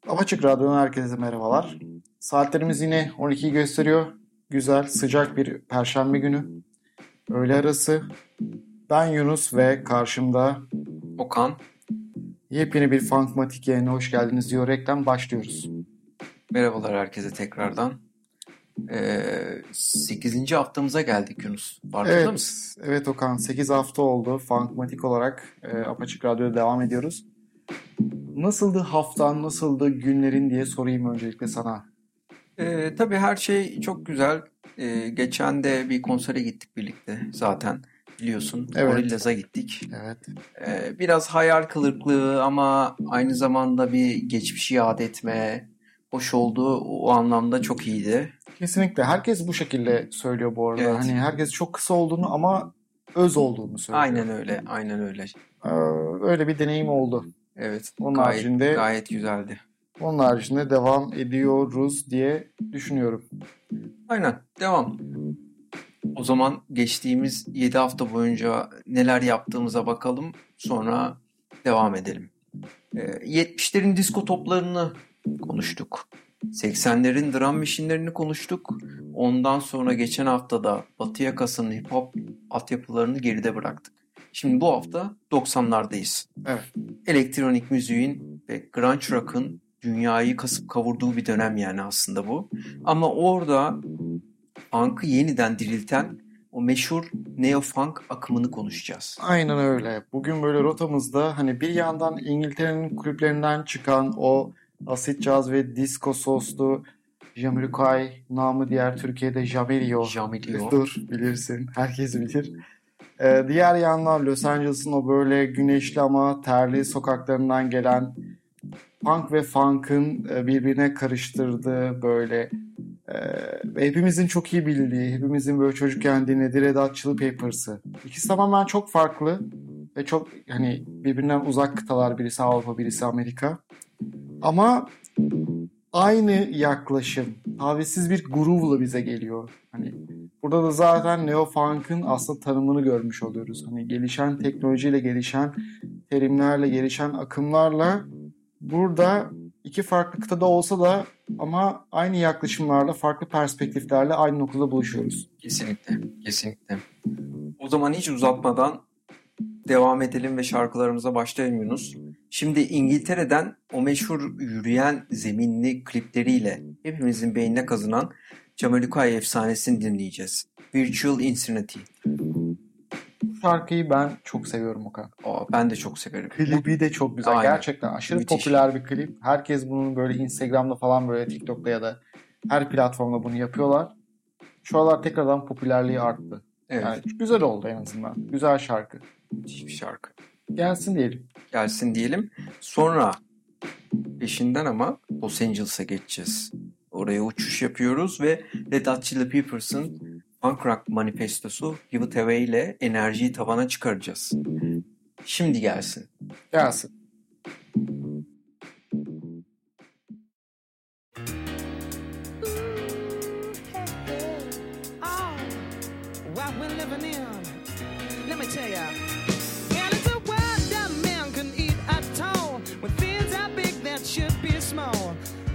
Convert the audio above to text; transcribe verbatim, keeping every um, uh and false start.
Apaçık Radyo'dan herkese merhabalar. Saatlerimiz yine on ikiyi gösteriyor. Güzel, sıcak bir perşembe günü. Öğle arası. Ben Yunus ve karşımda Okan. Yepyeni bir Funkmatik yayına hoş geldiniz diyorekten başlıyoruz. Merhabalar herkese tekrardan. Ee, sekizinci haftamıza geldik Yunus. Farkında evet, mısın? Evet Okan, sekiz hafta oldu. Funkmatik olarak e, Apaçık Radyo'da devam ediyoruz. Nasıldı haftan, nasıldı günlerin diye sorayım öncelikle sana. Ee, tabii her şey çok güzel. Ee, geçen de bir konsere gittik birlikte zaten. Biliyorsun. Evet. Gorillaz'a gittik. Evet. Ee, biraz hayal kırıklığı ama aynı zamanda bir geçmişi yad etme, hoş oldu. O anlamda çok iyiydi. Kesinlikle. Herkes bu şekilde söylüyor bu arada. Evet. Hani herkes çok kısa olduğunu ama öz olduğunu söylüyor. Aynen öyle, aynen öyle. Ee, öyle bir deneyim oldu. Evet, Onun gayet, haricinde gayet güzeldi. Onun haricinde devam ediyoruz diye düşünüyorum. Aynen, devam. O zaman geçtiğimiz yedi hafta boyunca neler yaptığımıza bakalım. Sonra devam edelim. Ee, yetmişlerin disco toplarını konuştuk. seksenlerin drum machine'lerini konuştuk. Ondan sonra geçen haftada Batı yakasının hip hop altyapılarını geride bıraktık. Şimdi bu hafta doksanlardayız. Evet. Elektronik müziğin ve grunge rock'ın dünyayı kasıp kavurduğu bir dönem yani aslında bu. Ama orada funk'ı yeniden dirilten o meşhur neo-funk akımını konuşacağız. Aynen öyle. Bugün böyle rotamızda hani bir yandan İngiltere'nin kulüplerinden çıkan o asit caz ve disco soslu Jamiroquai, namı diğer Türkiye'de Jamirio. Jamirio. Dur, bilirsin. Herkes bilir. Ee, diğer yandan Los Angeles'ın o böyle güneşli ama terli sokaklarından gelen punk ve funk'ın birbirine karıştırdığı böyle e, hepimizin çok iyi bildiği, hepimizin böyle çocukken dinlediği Red Hot Chili Peppers''ı. İkisi tamamen çok farklı ve çok hani birbirinden uzak kıtalar, birisi Avrupa, birisi Amerika. Ama aynı yaklaşım, tavizsiz bir groove'la bize geliyor. Hani burada da zaten neo funk'ın aslında tanımını görmüş oluyoruz. Hani gelişen teknolojiyle, gelişen terimlerle, gelişen akımlarla burada iki farklı kıtada olsa da ama aynı yaklaşımlarla, farklı perspektiflerle aynı noktada buluşuyoruz. Kesinlikle, kesinlikle. O zaman hiç uzatmadan devam edelim ve şarkılarımıza başlayalım Yunus. Şimdi İngiltere'den o meşhur yürüyen zeminli klipleriyle hepimizin beynine kazınan Jamiroquai efsanesini dinleyeceğiz. Virtual Insanity. Bu şarkıyı ben çok seviyorum Okan. Aa, ben de çok severim. Klibi de çok güzel. Aynen. Gerçekten aşırı Müthiş. popüler bir klip. Herkes bunun böyle Instagram'da falan, böyle TikTok'ta ya da her platformda bunu yapıyorlar. Şu aralar tekrardan popülerliği arttı. Evet. Yani güzel oldu en azından. Güzel şarkı. Müthiş bir şarkı. Gelsin diyelim. Gelsin diyelim. Sonra peşinden ama Los Angeles'a geçeceğiz. Oraya uçuş yapıyoruz ve Red Hot Chili Peppers'ın Punk Rock manifestosu Give It Away ile enerjiyi tavana çıkaracağız. Şimdi gelsin. Gelsin. What we're living in, let me tell ya.